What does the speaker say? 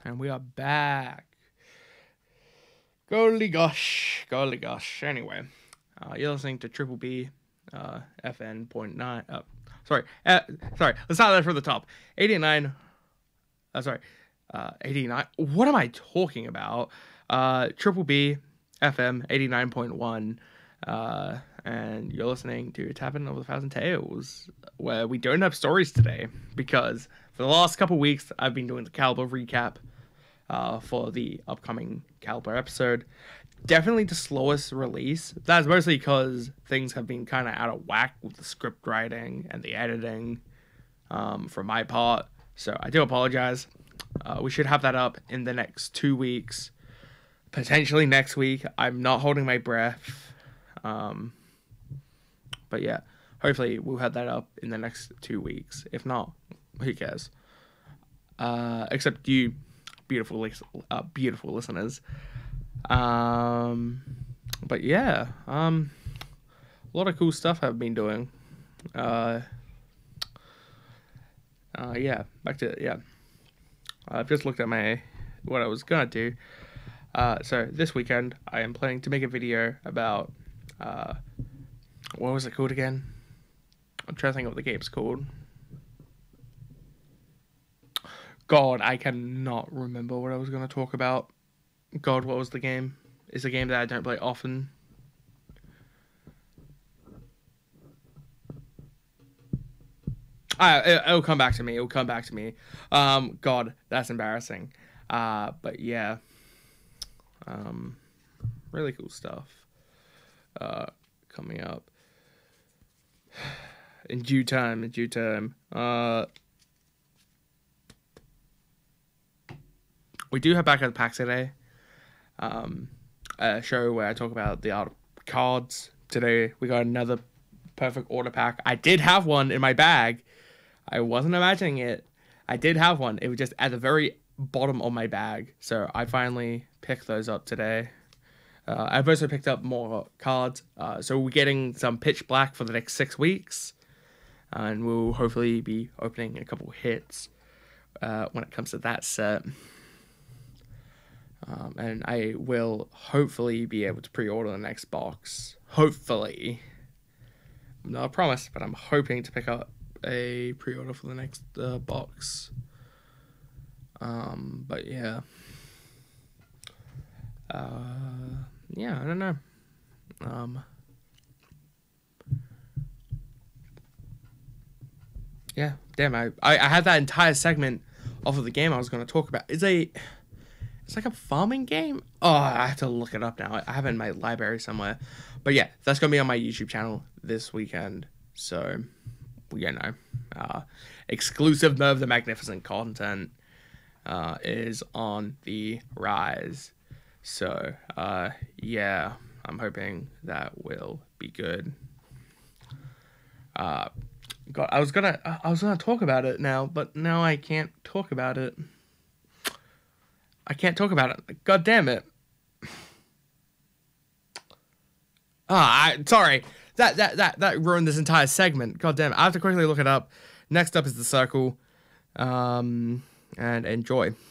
And we are back. Golly gosh. Golly gosh. Anyway, you're listening to Triple B, FN point nine. Sorry. Sorry. Let's start that from the top. 89. 89. What am I talking about? Triple B, FM 89.1. And you're listening to Tavern of a Thousand Tales, where we don't have stories today because for the last couple weeks I've been doing the Caliber recap for the upcoming Caliber episode. Definitely the slowest release. That's mostly because things have been kind of out of whack with the script writing and the editing for my part. So I do apologize. We should have that up in the next 2 weeks, potentially next week. I'm not holding my breath. But yeah, hopefully we'll have that up in the next 2 weeks. If not, who cares? Except you, beautiful listeners. But yeah, a lot of cool stuff I've been doing. Yeah, I've just looked at what I was gonna do. So this weekend I am planning to make a video about what was it called again? I'm trying to think of what the game's called. God, I cannot remember what I was going to talk about. God, what was the game? It's a game that I don't play often. It'll come back to me. God, that's embarrassing. But yeah. Really cool stuff. Coming up. In due time. We do have Back at the Pack today. A show where I talk about the art of cards. Today we got another perfect order pack. I did have one in my bag. I wasn't imagining it. I did have one. It was just at the very bottom of my bag. So I finally picked those up today. I've also picked up more cards. So we're getting some Pitch Black for the next 6 weeks. And we'll hopefully be opening a couple hits when it comes to that set. And I will hopefully be able to pre-order the next box. Hopefully. Not a promise, but I'm hoping to pick up a pre-order for the next box. But yeah. Yeah, I don't know. Yeah, damn, I had that entire segment off of the game I was going to talk about. It's like a farming game. Oh, I have to look it up now. I have it in my library somewhere. But yeah, that's going to be on my YouTube channel this weekend. So, you know, exclusive Merv the Magnificent content is on the rise. So, yeah, I'm hoping that will be good. God, I was gonna talk about it now, but now I can't talk about it. God damn it. Sorry. That ruined this entire segment. God damn it. I have to quickly look it up. Next up is the circle. And enjoy.